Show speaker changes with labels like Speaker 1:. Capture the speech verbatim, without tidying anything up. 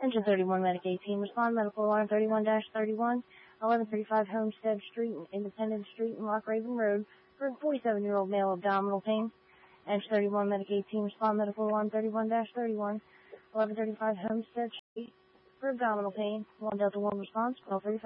Speaker 1: Engine thirty-one, Medic eighteen, respond, medical alarm thirty-one dash thirty-one, eleven thirty-five Homestead Street, Independence Street, and Lock Raven Road, for a forty-seven-year-old male abdominal pain. Engine thirty-one, Medic eighteen, respond, medical alarm thirty-one dash thirty-one, eleven thirty-five Homestead Street, for abdominal pain. one Delta one response, twelve thirty-five.